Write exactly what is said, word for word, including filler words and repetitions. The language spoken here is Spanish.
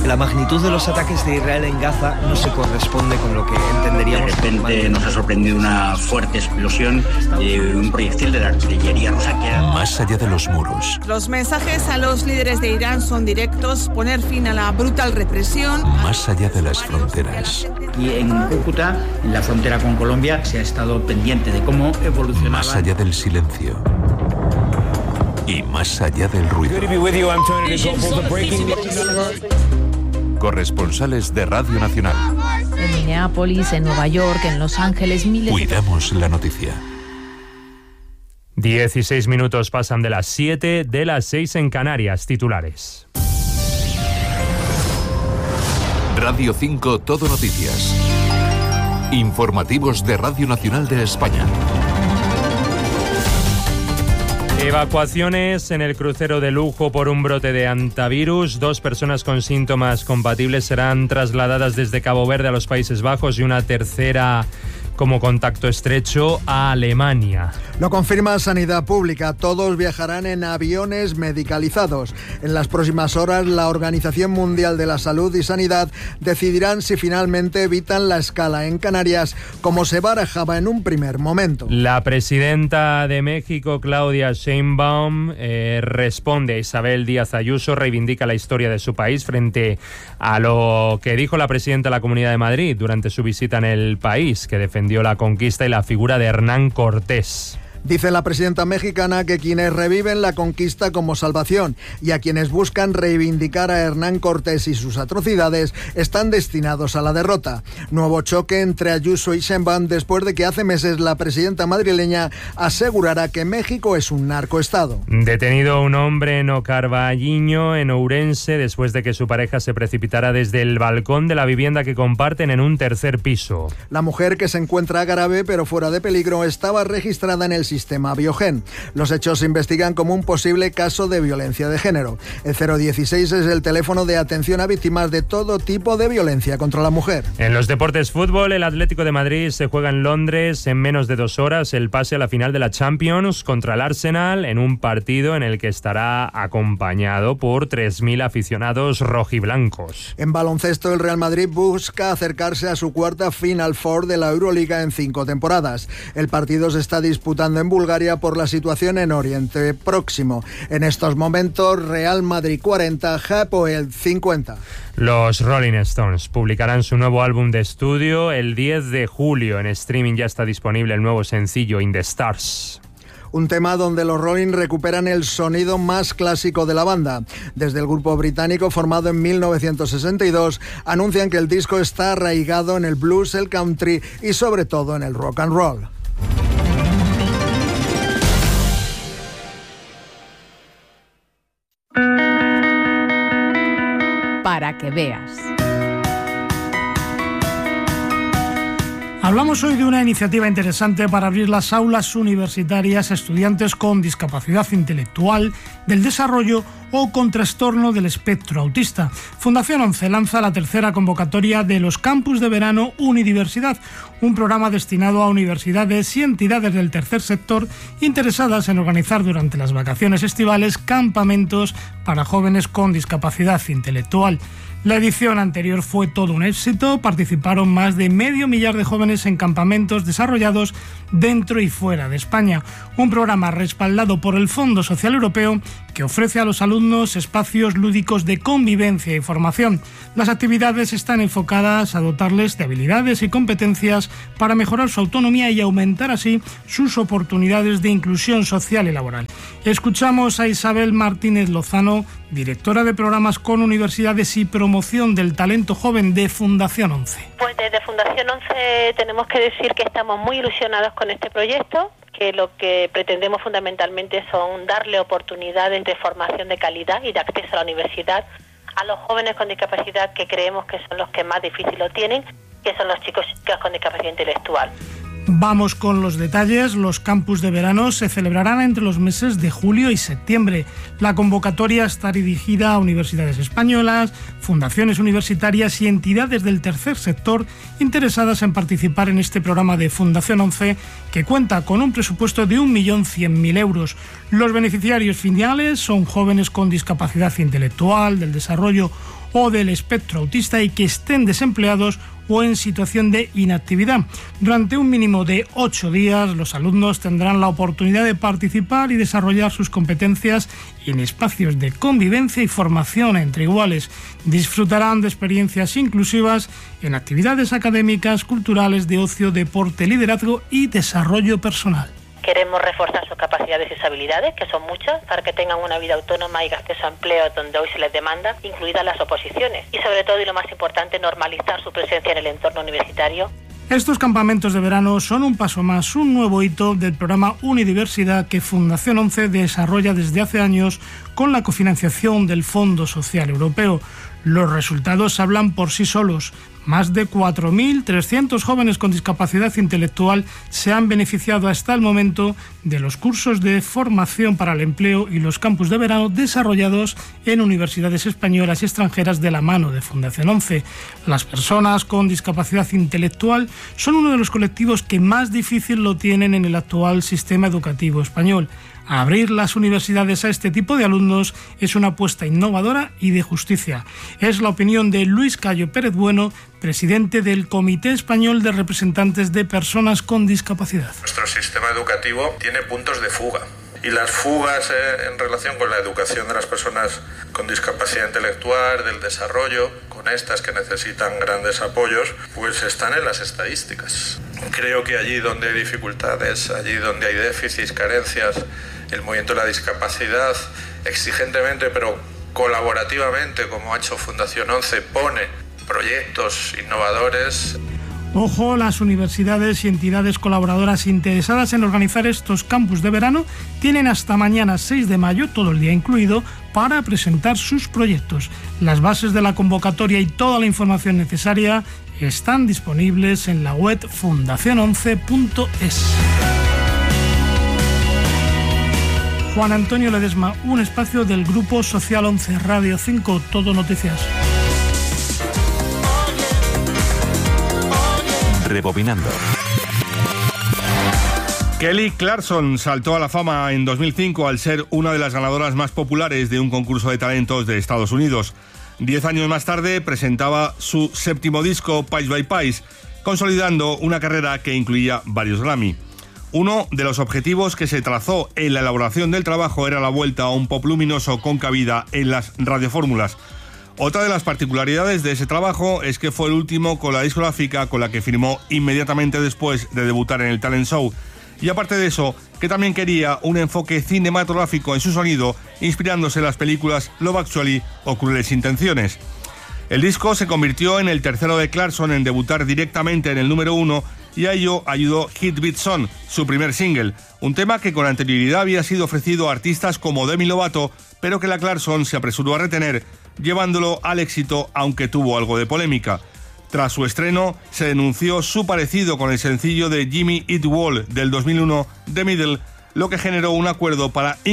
La magnitud de los ataques de Israel en Gaza no se corresponde con lo que entenderíamos. De repente nos ha sorprendido una fuerte explosión de un proyectil de la artillería rusa que... Más allá de los muros. Los mensajes a los líderes de Irán son directos: poner fin a la brutal represión. Más allá de las fronteras. Y en Cúcuta, en la frontera con Colombia, se ha estado pendiente de cómo evolucionaba. Más allá del silencio. Y más allá del ruido. Corresponsales de Radio Nacional. En Minneapolis, en Nueva York, en Los Ángeles, miles... Cuidamos la noticia. dieciséis minutos pasan de las siete, de las seis en Canarias. Titulares. Radio cinco Todo Noticias. Informativos de Radio Nacional de España. Evacuaciones en el crucero de lujo por un brote de hantavirus. Dos personas con síntomas compatibles serán trasladadas desde Cabo Verde a los Países Bajos y una tercera como contacto estrecho a Alemania. Lo confirma Sanidad Pública. Todos viajarán en aviones medicalizados. En las próximas horas, la Organización Mundial de la Salud y Sanidad decidirán si finalmente evitan la escala en Canarias, como se barajaba en un primer momento. La presidenta de México, Claudia Sheinbaum, eh, responde a Isabel Díaz Ayuso, reivindica la historia de su país frente a lo que dijo la presidenta de la Comunidad de Madrid durante su visita en el país, que defendió la conquista y la figura de Hernán Cortés. Dice la presidenta mexicana que quienes reviven la conquista como salvación y a quienes buscan reivindicar a Hernán Cortés y sus atrocidades están destinados a la derrota. Nuevo choque entre Ayuso y Sheinbaum después de que hace meses la presidenta madrileña asegurara que México es un narcoestado. Detenido un hombre en Ocarvalliño, en Ourense, después de que su pareja se precipitara desde el balcón de la vivienda que comparten en un tercer piso. La mujer, que se encuentra grave pero fuera de peligro, estaba registrada en el sistema Biogen. Los hechos se investigan como un posible caso de violencia de género. El cero dieciséis es el teléfono de atención a víctimas de todo tipo de violencia contra la mujer. En los deportes fútbol, el Atlético de Madrid se juega en Londres en menos de dos horas el pase a la final de la Champions contra el Arsenal, en un partido en el que estará acompañado por tres mil aficionados rojiblancos. En baloncesto, el Real Madrid busca acercarse a su cuarta Final Four de la Euroliga en cinco temporadas. El partido se está disputando en Bulgaria por la situación en Oriente Próximo. En estos momentos, Real Madrid cuarenta, Hapoel cincuenta. Los Rolling Stones publicarán su nuevo álbum de estudio el diez de julio. En streaming ya está disponible el nuevo sencillo In the Stars. Un tema donde los Rolling recuperan el sonido más clásico de la banda. Desde el grupo británico, formado en mil novecientos sesenta y dos, anuncian que el disco está arraigado en el blues, el country y sobre todo en el rock and roll. Para que veas. Hablamos hoy de una iniciativa interesante para abrir las aulas universitarias a estudiantes con discapacidad intelectual, del desarrollo o con trastorno del espectro autista. Fundación once lanza la tercera convocatoria de los Campus de Verano Unidiversidad, un programa destinado a universidades y entidades del tercer sector interesadas en organizar durante las vacaciones estivales campamentos para jóvenes con discapacidad intelectual. La edición anterior fue todo un éxito, participaron más de medio millar de jóvenes en campamentos desarrollados dentro y fuera de España. Un programa respaldado por el Fondo Social Europeo que ofrece a los alumnos espacios lúdicos de convivencia y formación. Las actividades están enfocadas a dotarles de habilidades y competencias para mejorar su autonomía y aumentar así sus oportunidades de inclusión social y laboral. Escuchamos a Isabel Martínez Lozano, directora de programas con universidades y promoción del talento joven de Fundación once. Pues desde Fundación once tenemos que decir que estamos muy ilusionados con este proyecto, que lo que pretendemos fundamentalmente son darle oportunidades de formación de calidad y de acceso a la universidad a los jóvenes con discapacidad, que creemos que son los que más difícil lo tienen, que son los chicos y chicas con discapacidad intelectual. Vamos con los detalles. Los campus de verano se celebrarán entre los meses de julio y septiembre. La convocatoria está dirigida a universidades españolas, fundaciones universitarias y entidades del tercer sector interesadas en participar en este programa de Fundación once, que cuenta con un presupuesto de un millón cien mil euros. Los beneficiarios finales son jóvenes con discapacidad intelectual, del desarrollo o del espectro autista y que estén desempleados o en situación de inactividad. Durante un mínimo de ocho días, los alumnos tendrán la oportunidad de participar y desarrollar sus competencias en espacios de convivencia y formación entre iguales. Disfrutarán de experiencias inclusivas en actividades académicas, culturales, de ocio, deporte, liderazgo y desarrollo personal. Queremos reforzar sus capacidades y sus habilidades, que son muchas, para que tengan una vida autónoma y acceso a empleos donde hoy se les demanda, incluidas las oposiciones. Y sobre todo, y lo más importante, normalizar su presencia en el entorno universitario. Estos campamentos de verano son un paso más, un nuevo hito del programa Unidiversidad que Fundación once desarrolla desde hace años con la cofinanciación del Fondo Social Europeo. Los resultados hablan por sí solos. Más de cuatro mil trescientos jóvenes con discapacidad intelectual se han beneficiado hasta el momento de los cursos de formación para el empleo y los campus de verano desarrollados en universidades españolas y extranjeras de la mano de Fundación once. Las personas con discapacidad intelectual son uno de los colectivos que más difícil lo tienen en el actual sistema educativo español. Abrir las universidades a este tipo de alumnos es una apuesta innovadora y de justicia. Es la opinión de Luis Cayo Pérez Bueno, presidente del Comité Español de Representantes de Personas con Discapacidad. Nuestro sistema educativo tiene puntos de fuga. Y las fugas eh, en relación con la educación de las personas con discapacidad intelectual, del desarrollo, con estas que necesitan grandes apoyos, pues están en las estadísticas. Creo que allí donde hay dificultades, allí donde hay déficits, carencias, el movimiento de la discapacidad, exigentemente pero colaborativamente, como ha hecho Fundación once, pone proyectos innovadores. Ojo, las universidades y entidades colaboradoras interesadas en organizar estos campus de verano tienen hasta mañana seis de mayo, todo el día incluido, para presentar sus proyectos. Las bases de la convocatoria y toda la información necesaria están disponibles en la web fundación once punto es. Juan Antonio Ledesma, un espacio del Grupo Social once, Radio cinco, Todo Noticias. Rebobinando. Kelly Clarkson saltó a la fama en dos mil cinco al ser una de las ganadoras más populares de un concurso de talentos de Estados Unidos. Diez años más tarde presentaba su séptimo disco, Piece by Piece, consolidando una carrera que incluía varios Grammy. Uno de los objetivos que se trazó en la elaboración del trabajo era la vuelta a un pop luminoso con cabida en las radiofórmulas. Otra de las particularidades de ese trabajo es que fue el último con la discográfica con la que firmó inmediatamente después de debutar en el talent show. Y aparte de eso, que también quería un enfoque cinematográfico en su sonido, inspirándose en las películas Love Actually o Crueles Intenciones. El disco se convirtió en el tercero de Clarkson en debutar directamente en el número uno y a ello ayudó Hit Beat Song, su primer single, un tema que con anterioridad había sido ofrecido a artistas como Demi Lovato, pero que la Clarkson se apresuró a retener, llevándolo al éxito aunque tuvo algo de polémica. Tras su estreno, se denunció su parecido con el sencillo de Jimmy Eat World del dos mil uno, The Middle, lo que generó un acuerdo para